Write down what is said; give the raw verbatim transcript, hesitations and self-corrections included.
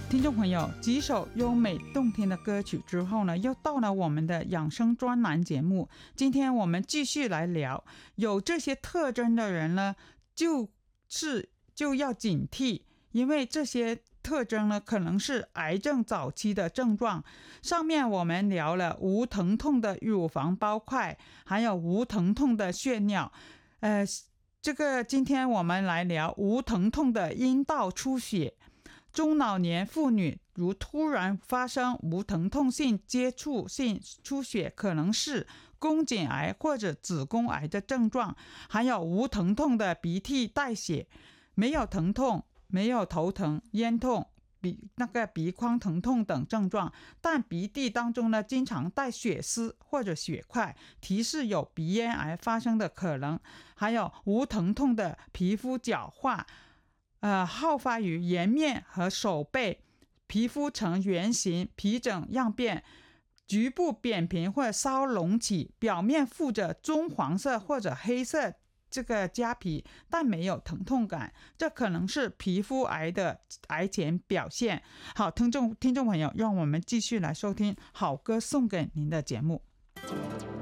听众朋友，几首优美动听的歌曲之后呢，又到了我们的养生专栏节目。今天我们继续来聊，有这些特征的人呢，就是就要警惕，因为这些特征呢，可能是癌症早期的症状。上面我们聊了无疼痛的乳房包块，还有无疼痛的血尿。呃，这个今天我们来聊无疼痛的阴道出血。中老年妇女如突然发生无疼痛性接触性出血，可能是宫颈癌或者子宫癌的症状。还有无疼痛的鼻涕带血，没有疼痛，没有头疼、咽痛、鼻那个鼻眶疼痛等症状，但鼻涕当中呢经常带血丝或者血块，提示有鼻咽癌发生的可能。还有无疼痛的皮肤角化，呃，好发于颜面和手背，皮肤呈圆形，皮疹样变，局部扁平或稍隆起，表面附着棕黄色或者黑色这个痂皮，但没有疼痛感，这可能是皮肤癌的癌前表现。好，听众听众朋友，让我们继续来收听好歌送给您的节目。